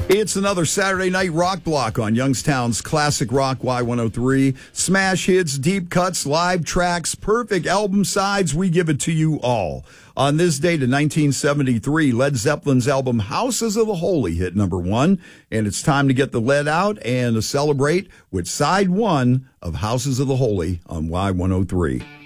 It's another Saturday night rock block on Youngstown's Classic Rock Y103. Smash hits, deep cuts, live tracks, perfect album sides. We give it to you all. On this date in 1973, Led Zeppelin's album Houses of the Holy hit number 1. And it's time to get the lead out and to celebrate with side 1 of Houses of the Holy on Y103.